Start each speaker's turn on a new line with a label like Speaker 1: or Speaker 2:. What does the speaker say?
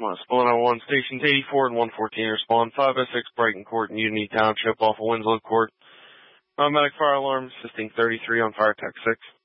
Speaker 1: Split on 1, stations 84 and 114 respond. 5 by 6 Brighton Court in Unity Township off of Winslow Court. Automatic fire alarm assisting 33 on fire tech 6.